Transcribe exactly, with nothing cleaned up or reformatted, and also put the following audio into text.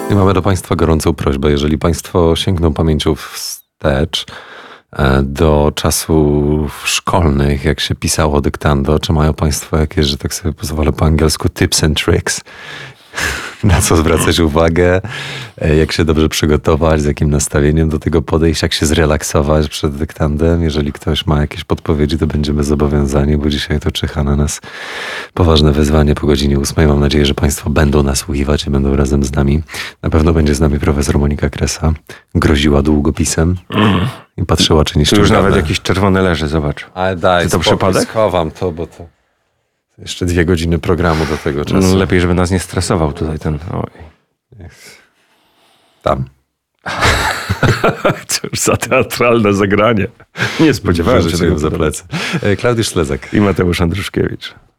I mamy do Państwa gorącą prośbę. Jeżeli Państwo sięgną pamięcią wstecz do czasów szkolnych, jak się pisało dyktando, czy mają Państwo jakieś, że tak sobie pozwolę po angielsku, tips and tricks? Na co zwracać uwagę, jak się dobrze przygotować, z jakim nastawieniem do tego podejść, jak się zrelaksować przed dyktandem. Jeżeli ktoś ma jakieś podpowiedzi, to będziemy zobowiązani, bo dzisiaj to czyha na nas poważne wyzwanie po godzinie ósmej. Mam nadzieję, że Państwo będą nasłuchiwać i będą razem z nami. Na pewno będzie z nami profesor Monika Kresa. Groziła długopisem mm. i patrzyła, czy nie ściągamy. Tu już nawet jakiś czerwony leży, zobacz. Ale daj, czy to spokój, przypadek? Schowam to, bo to... Jeszcze dwie godziny programu do tego czasu. No, lepiej, żeby nas nie stresował tutaj ten... Oj. Tam. Cóż za teatralne zagranie. Nie spodziewałem się tego za plecy. Klaudiusz Slezak i Mateusz Andruszkiewicz.